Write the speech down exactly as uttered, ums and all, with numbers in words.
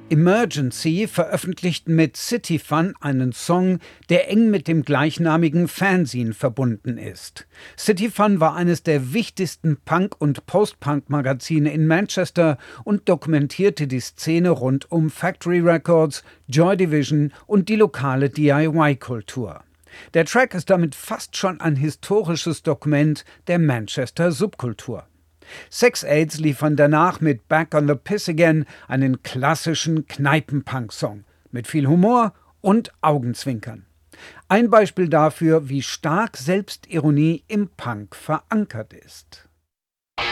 Emergency veröffentlichten mit City Fun einen Song, der eng mit dem gleichnamigen Fanzine verbunden ist. City Fun war eines der wichtigsten Punk- und Post-Punk-Magazine in Manchester und dokumentierte die Szene rund um Factory Records, Joy Division und die lokale D I Y-Kultur. Der Track ist damit fast schon ein historisches Dokument der Manchester Subkultur. Sex Aids liefern danach mit Back on the Piss Again einen klassischen Kneipen-Punk-Song mit viel Humor und Augenzwinkern. Ein Beispiel dafür, wie stark Selbstironie im Punk verankert ist.